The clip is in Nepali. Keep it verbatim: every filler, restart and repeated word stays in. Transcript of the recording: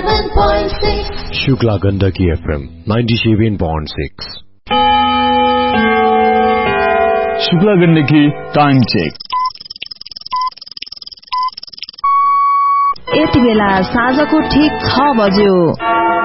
ninety-seven point six. Shukla Gandaki F M ninety-seven point six. Shukla Gandaki time check. यति बेला साँझको ठीक छ बज्यो.